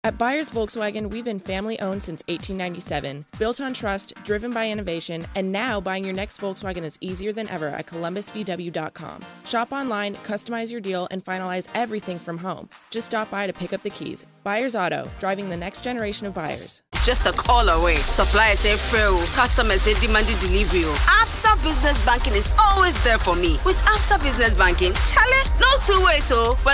At Byers Volkswagen, we've been family-owned since 1897, built on trust, driven by innovation, and now buying your next Volkswagen is easier than ever at columbusvw.com. Shop online, customize your deal, and finalize everything from home. Just stop by to pick up the keys. Byers Auto, driving the next generation of buyers. Just a call away. Suppliers say free, customers say demanding delivery. Absa Business Banking is always there for me. With Absa Business Banking, Charlie, no two ways,